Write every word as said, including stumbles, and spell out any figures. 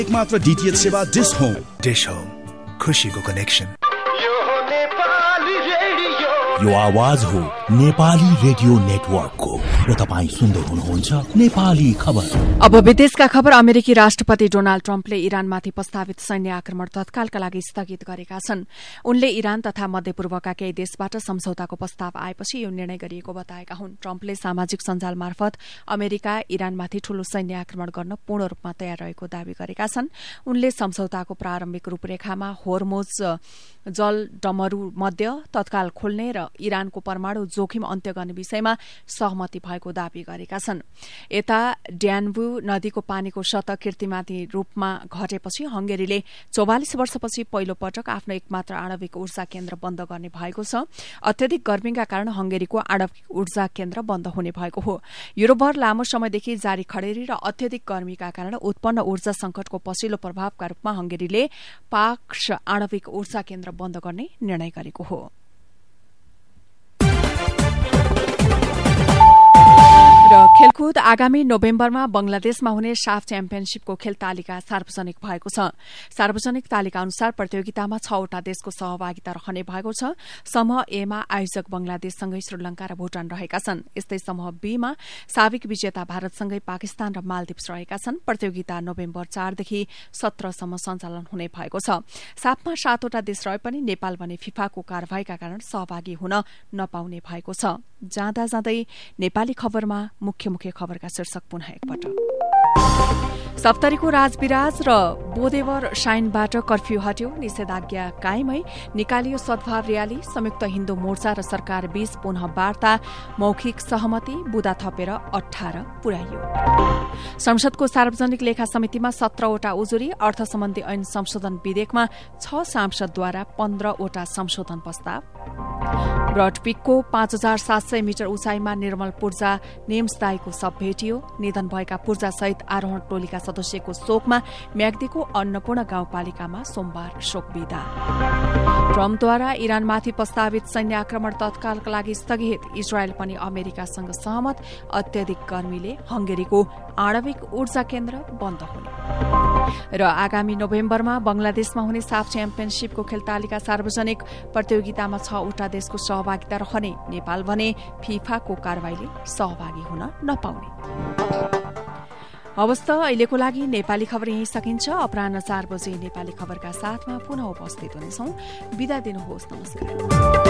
एकमात्र डीटीएच सेवा dish home. Dish home, खुशीको कनेक्सन। यो आवाज हो नेपाली रेडियो नेटवर्कको र तपाईँ सुन्दै हुनुहुन्छ नेपाली खबर। अब विदेशका खबर। अमेरिकी राष्ट्रपति डोनाल्ड ट्रम्पले इरानमाथि प्रस्तावित सैन्य आक्रमण तत्कालका लागि स्थगित गरेका छन्। उनले इरान तथा मध्यपूर्वका केही देशबाट सम्झौताको प्रस्ताव आएपछि यो निर्णय गरिएको बताएका हुन्। ट्रम्पले सामाजिक सञ्जाल मार्फत अमेरिका इरानमाथि ठूलो सैन्य आक्रमण गर्न पूर्ण रूपमा तयार रहेको दावी गरेका छन्। उनले सम्झौताको प्रारम्भिक रूपरेखामा होर्मुज जल डमरू मध्य तत्काल खोल्ने र इरानको परमाणु जोखिम अन्त्य गर्ने विषयमा सहमति भएको दावी गरेका छन्। यता ड्यान्बु नदीको पानीको सतह कीर्तिमानी रूपमा घटेपछि हंगेरीले चौवालिस वर्षपछि पहिलो पटक आफ्नो एकमात्र आणविक ऊर्जा केन्द्र बन्द गर्ने भएको छ। अत्यधिक गर्मीका कारण हंगेरीको आणविक ऊर्जा केन्द्र बन्द हुने भएको हो। युरोपभर लामो समयदेखि जारी खडेरी र अत्यधिक गर्मीका कारण उत्पन्न ऊर्जा संकटको पछिल्लो प्रभावका रूपमा हंगेरीले पाक्स आणविक ऊर्जा केन्द्र बन्द गर्ने निर्णय गरेको हो। र खेलकुद। आगामी नोभेम्बरमा बंगलादेशमा हुने साफ च्याम्पियनशीपको खेल तालिका सार्वजनिक भएको छ। सार्वजनिक तालिका अनुसार प्रतियोगितामा छवटा देशको सहभागिता रहने भएको छ। समूह ए मा आयोजक बंगलादेशसँगै श्रीलंका र भूटान रहेका छन्। यस्तै समूह बी मा साबिक विजेता भारतसँगै पाकिस्तान र मालदिप्स रहेका छन्। प्रतियोगिता नोभेम्बर चारदेखि सत्रसम्म सञ्चालन हुने भएको छ। साफमा सातवटा देश रहे पनि नेपाल भने फिफाको कार्यवाहीका कारण सहभागी हुन नपाउने भएको छ। जाँदा जाँदै नेपाली खबरमा मुख्य मुख्य खबरका शीर्षक पुनः एकपटक। सप्तरीको राजविराज र बोदेवर साइनबाट कर्फ्यू हट्यो, निषेधाज्ञा कायमै, निकालियो सद्भाव र्याली, संयुक्त हिन्दू मोर्चा र सरकार बीच पुनः वार्ता, मौखिक सहमति, बुदा थपेर अठार पुर्याइयो। संसदको सार्वजनिक लेखा समितिमा सत्रवटा उजुरी, अर्थ सम्बन्धी ऐन संशोधन विधेयकमा छ सांसदद्वारा पन्ध्रवटा संशोधन प्रस्ताव। ब्रडपिकको पाँच हजार सात सय मिटर उचाइमा निर्मल पूर्जा नेम्सदाईको शव भेटियो। निधन भएका पूर्जासहित आरोहण टोलीका सदस्यको शोकमा म्याग्दीको अन्नपूर्ण गाउँपालिकामा सोमबार शोक विदा। ट्रम्पद्वारा इरानमाथि प्रस्तावित सैन्य आक्रमण तत्कालका लागि स्थगित, इजरायल पनि अमेरिकासँग सहमत। अत्यधिक गर्मीले हंगेरीको आणविक ऊर्जा केन्द्र बन्द हुने र आगामी नोभेम्बरमा बंगलादेशमा हुने साफ च्याम्पियनशीपको खेल तालिका सार्वजनिक। प्रतियोगितामा छवटा देशको सहभागिता रहने, नेपाल भने फिफाको कार्यवाहीले सहभागी हुन नपाउने। हवस् त अहिलेको लागि नेपाली खबर यही सकिन्छ। अपराह्न चार बजे नेपाली खबरका साथमा पुनः उपस्थित हुनेछौं। बिदा दिनुहोस्। नमस्कार।